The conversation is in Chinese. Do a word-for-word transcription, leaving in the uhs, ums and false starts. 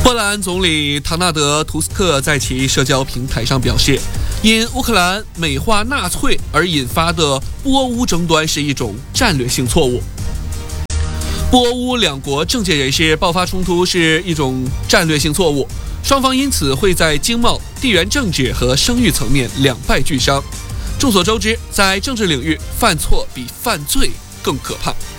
波兰总理唐纳德·图斯克在其社交平台上表示，因乌克兰美化纳粹而引发的波乌争端是一种战略性错误。波乌两国政界人士爆发冲突是一种战略性错误，双方因此会在经贸、地缘政治和声誉层面两败俱伤。众所周知，在政治领域，犯错比犯罪更可怕。